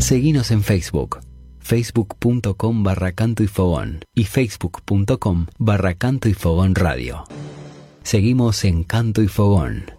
Seguinos en Facebook, facebook.com/Canto y Fogón y facebook.com/Canto y Fogón Radio. Seguimos en Canto y Fogón.